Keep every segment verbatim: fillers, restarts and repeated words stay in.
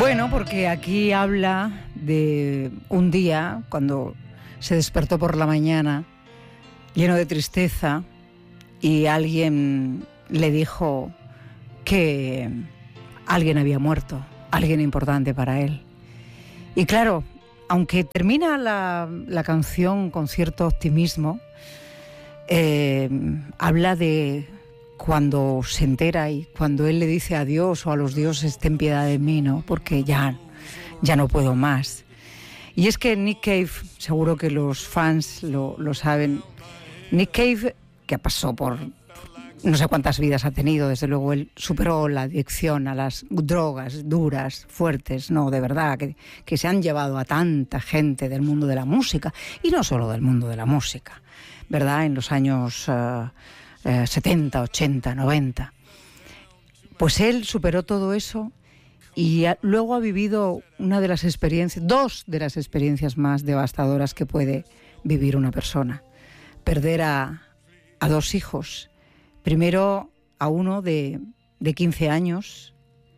Bueno, porque aquí habla de un día cuando se despertó por la mañana lleno de tristeza y alguien le dijo que alguien había muerto, alguien importante para él. Y claro, aunque termina la, la canción con cierto optimismo, eh, habla de cuando se entera y cuando él le dice a Dios o a los dioses, ten piedad de mí, ¿no? Porque ya, ya no puedo más. Y es que Nick Cave, seguro que los fans lo, lo saben, Nick Cave, que pasó por no sé cuántas vidas ha tenido, desde luego él superó la adicción a las drogas duras, fuertes, no, de verdad, que, que se han llevado a tanta gente del mundo de la música, y no solo del mundo de la música, ¿verdad? En los años uh, uh, setenta, ochenta, noventa. Pues él superó todo eso y a, luego ha vivido una de las experiencias, dos de las experiencias más devastadoras que puede vivir una persona. Perder a, a dos hijos. Primero a uno de, de quince años,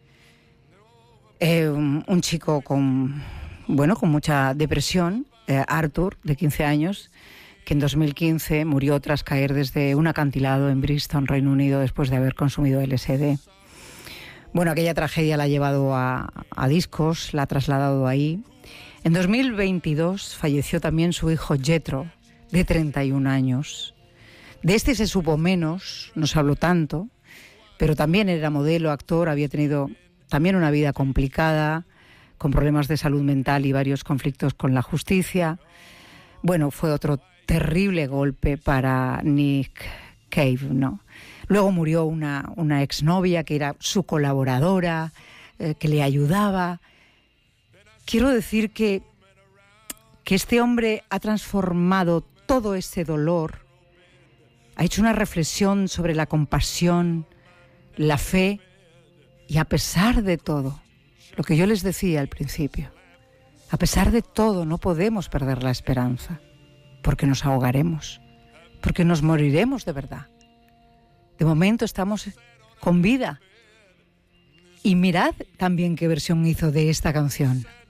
eh, un, un chico con, bueno, con mucha depresión, eh, Arthur, de quince años, que en dos mil quince murió tras caer desde un acantilado en Bristol, Reino Unido, después de haber consumido L S D. Bueno, aquella tragedia la ha llevado a, a discos, la ha trasladado ahí. En dos mil veintidós falleció también su hijo Jethro, de treinta y un años. De este se supo menos, no se habló tanto, pero también era modelo, actor, había tenido también una vida complicada, con problemas de salud mental y varios conflictos con la justicia. Bueno, fue otro terrible golpe para Nick Cave, ¿no? Luego murió una, una exnovia que era su colaboradora, eh, que le ayudaba. Quiero decir que, que este hombre ha transformado todo ese dolor, ha hecho una reflexión sobre la compasión, la fe, y a pesar de todo, lo que yo les decía al principio, a pesar de todo no podemos perder la esperanza, porque nos ahogaremos, porque nos moriremos de verdad. De momento estamos con vida. Y mirad también qué versión hizo de esta canción.